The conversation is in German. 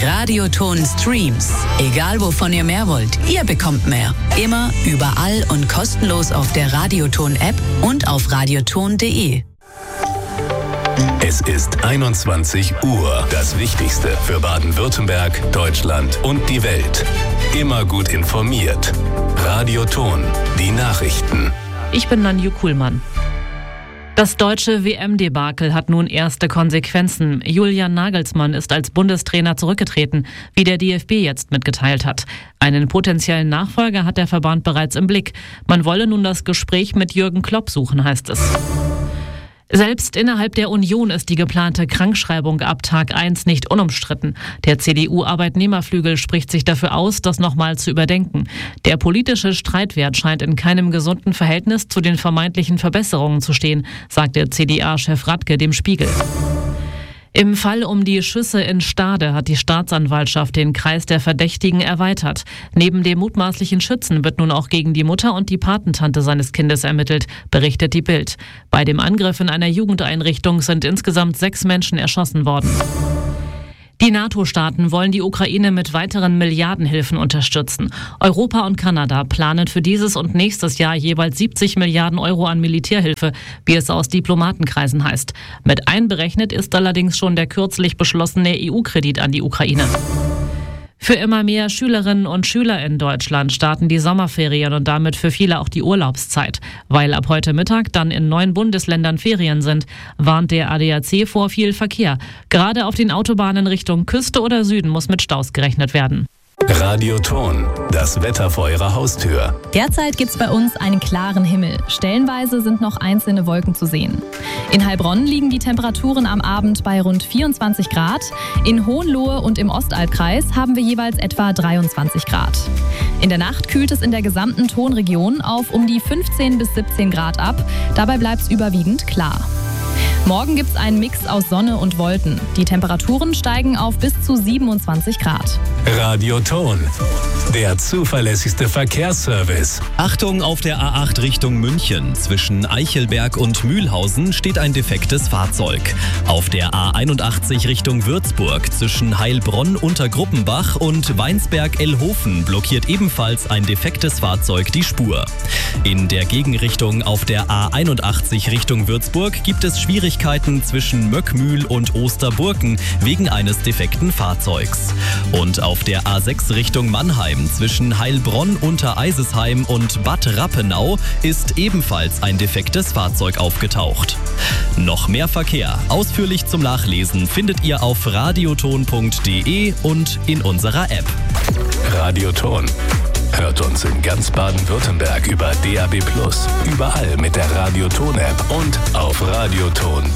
Radioton Streams. Egal wovon ihr mehr wollt, ihr bekommt mehr. Immer, überall und kostenlos auf der Radioton-App und auf radioton.de. Es ist 21 Uhr. Das Wichtigste für Baden-Württemberg, Deutschland und die Welt. Immer gut informiert. Radioton, die Nachrichten. Ich bin Nanju Kuhlmann. Das deutsche WM-Debakel hat nun erste Konsequenzen. Julian Nagelsmann ist als Bundestrainer zurückgetreten, wie der DFB jetzt mitgeteilt hat. Einen potenziellen Nachfolger hat der Verband bereits im Blick. Man wolle nun das Gespräch mit Jürgen Klopp suchen, heißt es. Selbst innerhalb der Union ist die geplante Krankschreibung ab Tag 1 nicht unumstritten. Der CDU-Arbeitnehmerflügel spricht sich dafür aus, das nochmal zu überdenken. Der politische Streitwert scheint in keinem gesunden Verhältnis zu den vermeintlichen Verbesserungen zu stehen, sagt der CDA-Chef Radke dem Spiegel. Im Fall um die Schüsse in Stade hat die Staatsanwaltschaft den Kreis der Verdächtigen erweitert. Neben dem mutmaßlichen Schützen wird nun auch gegen die Mutter und die Patentante seines Kindes ermittelt, berichtet die Bild. Bei dem Angriff in einer Jugendeinrichtung sind insgesamt 6 Menschen erschossen worden. Die NATO-Staaten wollen die Ukraine mit weiteren Milliardenhilfen unterstützen. Europa und Kanada planen für dieses und nächstes Jahr jeweils 70 Milliarden Euro an Militärhilfe, wie es aus Diplomatenkreisen heißt. Mit einberechnet ist allerdings schon der kürzlich beschlossene EU-Kredit an die Ukraine. Für immer mehr Schülerinnen und Schüler in Deutschland starten die Sommerferien und damit für viele auch die Urlaubszeit. Weil ab heute Mittag dann in 9 Bundesländern Ferien sind, warnt der ADAC vor viel Verkehr. Gerade auf den Autobahnen Richtung Küste oder Süden muss mit Staus gerechnet werden. Radioton, das Wetter vor Ihrer Haustür. Derzeit gibt's bei uns einen klaren Himmel. Stellenweise sind noch einzelne Wolken zu sehen. In Heilbronn liegen die Temperaturen am Abend bei rund 24 Grad. In Hohenlohe und im Ostalbkreis haben wir jeweils etwa 23 Grad. In der Nacht kühlt es in der gesamten Tonregion auf um die 15 bis 17 Grad ab. Dabei bleibt's überwiegend klar. Morgen gibt's einen Mix aus Sonne und Wolken. Die Temperaturen steigen auf bis zu 27 Grad. Radioton, der zuverlässigste Verkehrsservice. Achtung, auf der A8 Richtung München. Zwischen Eichelberg und Mühlhausen steht ein defektes Fahrzeug. Auf der A81 Richtung Würzburg zwischen Heilbronn unter Gruppenbach und Weinsberg-Ellhofen blockiert ebenfalls ein defektes Fahrzeug die Spur. In der Gegenrichtung auf der A81 Richtung Würzburg gibt es Schwierigkeiten zwischen Möckmühl und Osterburken wegen eines defekten Fahrzeugs. Und auf der A6 Richtung Mannheim zwischen Heilbronn unter Eisesheim und Bad Rappenau ist ebenfalls ein defektes Fahrzeug aufgetaucht. Noch mehr Verkehr, ausführlich zum Nachlesen, findet ihr auf radioton.de und in unserer App. Radioton. Hört uns in ganz Baden-Württemberg über DAB+, überall mit der Radioton-App und auf radioton.de.